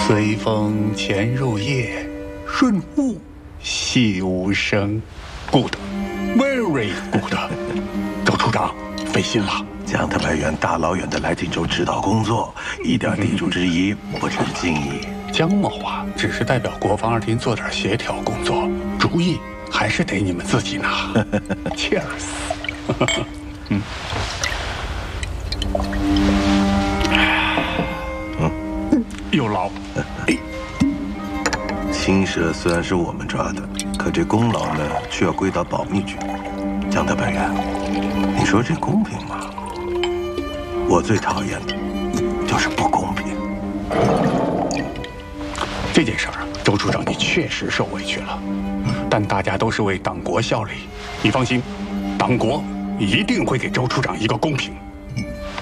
随风潜入夜，润物细无声。Good, very good。周处长，费心了。 姜特派员大老远的来锦州指导工作，一点地主之谊不成敬意。 姜某啊，只是代表国防二厅做点协调工作，主意还是得你们自己拿。Cheers。有劳。 青蛇虽然是我们抓的，可这功劳呢，却要归到保密局。姜特派员，你说这公平吗？我最讨厌的就是不公平。 这件事儿啊，周处长你确实受委屈了，但大家都是为党国效力，你放心，党国一定会给周处长一个公平。